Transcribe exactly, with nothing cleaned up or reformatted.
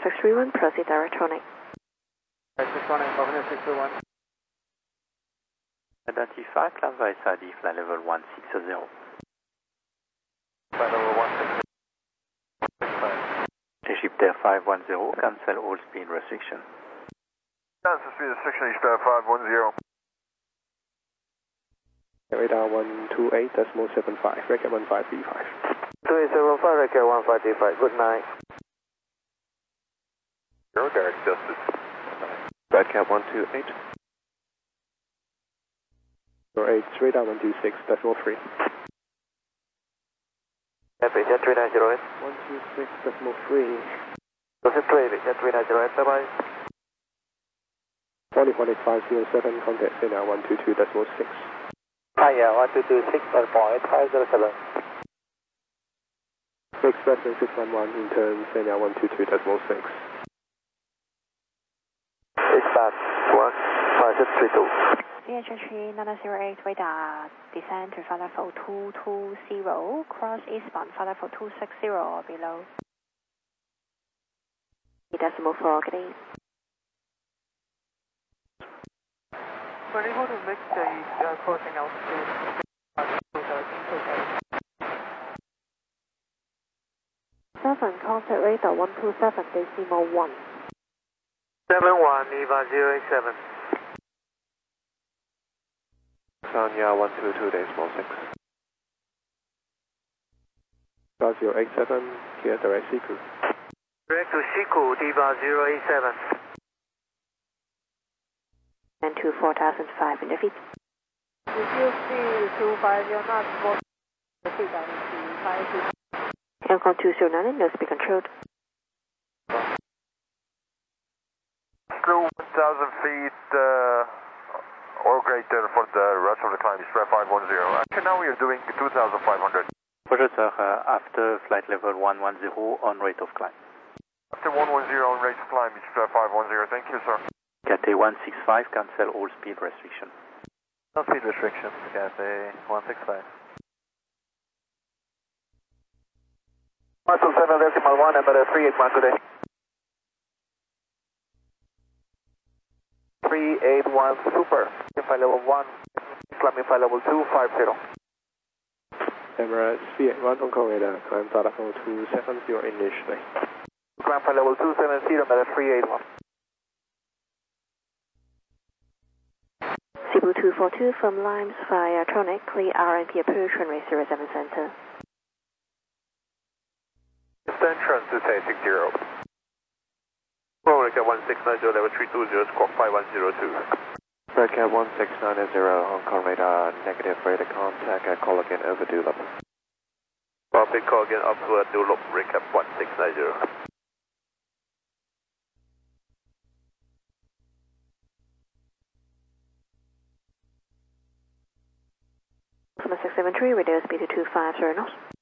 six three one, proceed Aerotronic. Aerotronic, Governor six three one. Identify, climb via S A D, flight level one six zero. Flight level one six zero. Egyptair five one zero, cancel all speed restriction. Cancel speed restriction, Egyptair five one zero. Radar one two eight decimal seven five, record one five three five. two eight seven five, record one five three five, good night. Zero, direct justice. Redcat one two eight. zero eight, radar one two six decimal three. Happy, jet three nine zero eight. one two six decimal three. This is three, jet three nine zero eight, bye bye. Forty one eight five zero seven, contact Sena one two two decimal six. Hiya, one two two six point five zero seven. Express six one one, in turn Sena one two two decimal six. Dispatch one five six three two. C H three nine zero eight radar, descend to flight level two two zero, cross eastbound flight level two six zero or below. Decimal four, good day. We're able to make the uh, crossing altitude seven, contact radar one two seven, decimal one. seven one, Eva zero eight seven. Sanya one two two decimal six. Star zero eight seven, clear direct Siku. Direct to Siku, Eva zero eight seven. And to four thousand five hundred feet. If you see two five, you're not supposed to sit down to five feet. Aircon two zero nine, no speed controlled. Crew one thousand feet, uh, or greater for the rest of the climb is five one zero. Actually now we are doing two thousand five hundred. Roger, sir, uh, after flight level one one zero on rate of climb. After one one zero on rate of climb is five one zero, thank you sir. Cathay one six five, cancel all speed restriction. No speed restrictions, Cathay one six five. one two seven decimal one, number three eight one, good day. three eight one, super. Flight level one, climbing flight level two five zero. Emirates three eight one, Hong Kong radar, climb flight level two seven zero initially. Climb flight level two seven zero, number three eight one. Cebu two four two from Limes via Aerotronic, clear R M P approach runway zero seven center. Extension to say six zero. Redcat one six nine zero, level three two zero, squawk five one zero two. Redcat one six nine zero, Hong Kong radar, negative radar contact at call again over Dulap. Copy, call again up to a Dulap, Redcat one six nine zero. From six seven three, radio speed to two five zero knots.